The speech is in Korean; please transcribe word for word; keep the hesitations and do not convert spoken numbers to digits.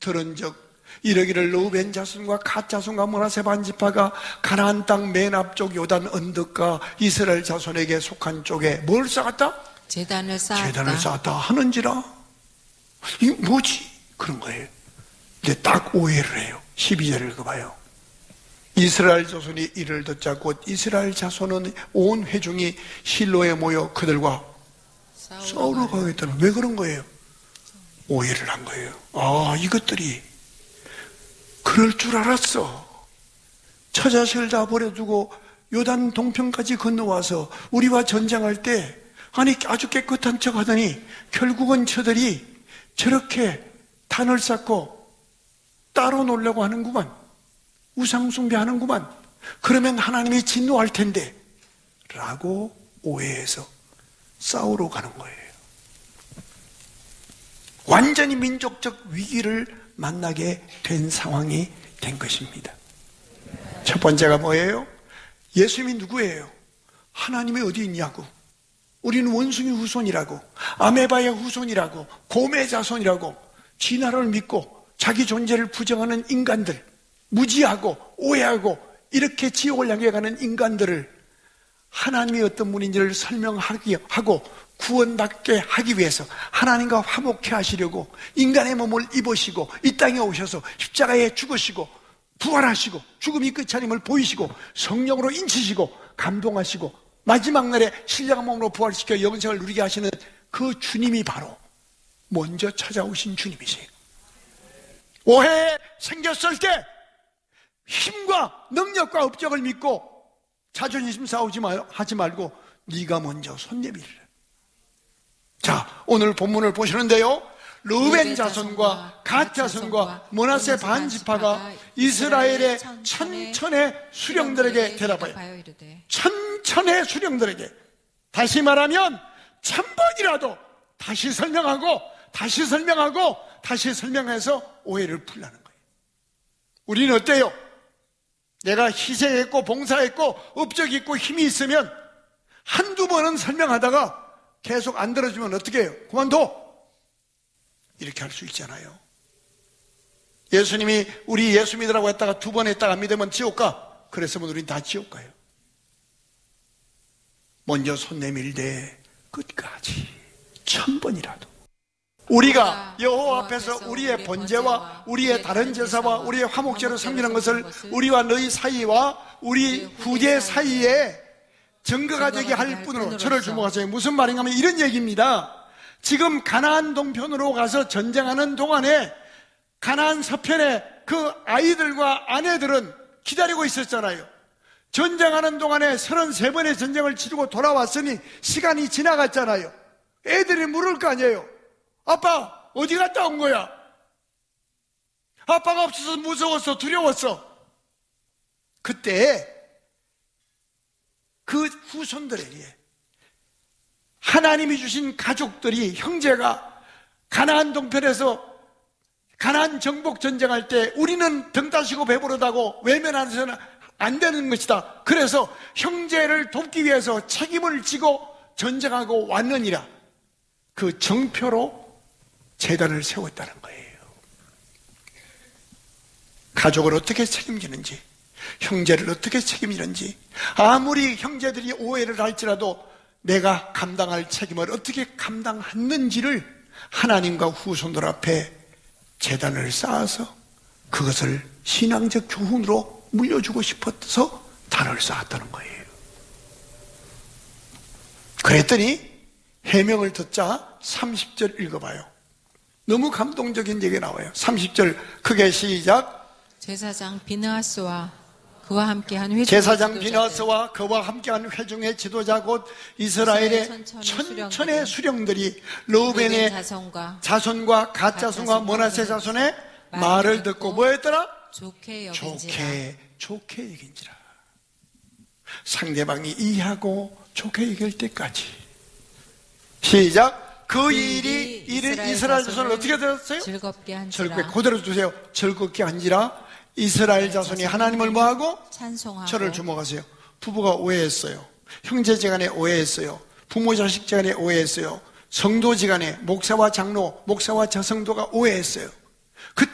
들은 적 이러기를 르우벤 자손과 갓 자손과 므낫세 반지파가 가나안 땅 맨 앞쪽 요단 언덕과 이스라엘 자손에게 속한 쪽에 뭘 쌓았다? 제단을 쌓았다. 제단을 쌓았다 하는지라. 이게 뭐지? 그런 거예요. 근데 딱 오해를 해요. 십이 절을 읽어봐요. 이스라엘 자손이 이를 듣자 곧 이스라엘 자손은 온 회중이 실로에 모여 그들과 싸우러 가겠다는. 왜 그런 거예요? 오해를 한 거예요. 아, 이것들이 그럴 줄 알았어. 처자식을 다 버려두고 요단 동편까지 건너와서 우리와 전쟁할 때 아니 아주 깨끗한 척 하더니 결국은 저들이 저렇게 단을 쌓고 따로 놀려고 하는구만. 우상숭배하는구만. 그러면 하나님이 진노할 텐데 라고 오해해서 싸우러 가는 거예요. 완전히 민족적 위기를 만나게 된 상황이 된 것입니다. 첫 번째가 뭐예요? 예수님이 누구예요? 하나님이 어디 있냐고. 우리는 원숭이 후손이라고, 아메바의 후손이라고, 곰의 자손이라고, 진화를 믿고 자기 존재를 부정하는 인간들, 무지하고 오해하고 이렇게 지옥을 향해 가는 인간들을 하나님이 어떤 분인지를 설명하고 구원받게 하기 위해서 하나님과 화목해 하시려고 인간의 몸을 입으시고 이 땅에 오셔서 십자가에 죽으시고 부활하시고 죽음이 끝이 아님을 보이시고 성령으로 인치시고 감동하시고 마지막 날에 신령한 몸으로 부활시켜 영생을 누리게 하시는 그 주님이 바로 먼저 찾아오신 주님이세요. 오해 생겼을 때 힘과 능력과 업적을 믿고 자존심 싸우지 말, 하지 말고 네가 먼저 손 내밀으라. 자, 오늘 본문을 보시는데요, 르우벤 자손과 갓 자손과 므낫세 반지파가 이스라엘의 천천의 수령들에게 대답하여, 천천의 수령들에게, 다시 말하면 천 번이라도 다시 설명하고 다시 설명하고 다시 설명해서 오해를 풀라는 거예요. 우리는 어때요? 내가 희생했고 봉사했고 업적이 있고 힘이 있으면 한두 번은 설명하다가 계속 안 들어주면 어떻게 해요? 그만둬! 이렇게 할 수 있잖아요. 예수님이 우리 예수 믿으라고 했다가 두 번 했다가 안 믿으면 지옥 가. 그랬으면 우린 다 지옥 가요. 먼저 손 내밀되 끝까지 천 번이라도 우리가 여호와 앞에서 우리의 번제와 우리의 다른 제사와 우리의 화목제로 섬기는 것을 우리와 너희 사이와 우리 후제 사이에 증거가 되게 할 뿐으로 저를 주목하세요. 무슨 말인가 하면 이런 얘기입니다. 지금 가나안 동편으로 가서 전쟁하는 동안에 가나안 서편에 그 아이들과 아내들은 기다리고 있었잖아요. 전쟁하는 동안에 서른세 번의 전쟁을 치르고 돌아왔으니 시간이 지나갔잖아요. 애들이 물을 거 아니에요. 아빠 어디 갔다 온 거야? 아빠가 없어서 무서웠어, 두려웠어. 그때 그 후손들에게 하나님이 주신 가족들이, 형제가 가나안 동편에서 가나안 정복 전쟁할 때 우리는 등 따시고 배부르다고 외면하서는 안 되는 것이다. 그래서 형제를 돕기 위해서 책임을 지고 전쟁하고 왔느니라. 그 정표로 제단을 세웠다는 거예요. 가족을 어떻게 책임지는지, 형제를 어떻게 책임지는지, 아무리 형제들이 오해를 할지라도 내가 감당할 책임을 어떻게 감당했는지를 하나님과 후손들 앞에 제단을 쌓아서 그것을 신앙적 교훈으로 물려주고 싶어서 단을 쌓았다는 거예요. 그랬더니 해명을 듣자 삼십 절 읽어봐요. 너무 감동적인 얘기가 나와요. 삼십 절 크게 시작. 제사장 비느하스와 그와 함께한 회중의 제사장 비느하스와 그와 함께한 회중의 지도자 곧 이스라엘의 천천의 수령들이 르우벤의 자손과 갓 자손과 므낫세 자손의 말을 듣고 뭐 했더라? 좋게 여긴지라. 좋게 좋게 여긴지라. 상대방이 이해하고 좋게 여길 때까지. 시작. 그 일이 이를 이스라엘 자손을 어떻게 되었어요? 즐겁게 한지라. 즐겁게 그대로 두세요. 즐겁게 한지라. 이스라엘 자손이 하나님을 뭐하고? 찬송하고. 저를 주목하세요. 부부가 오해했어요. 형제지간에 오해했어요. 부모 자식지간에 오해했어요. 성도지간에 목사와 장로, 목사와 저성도가 오해했어요.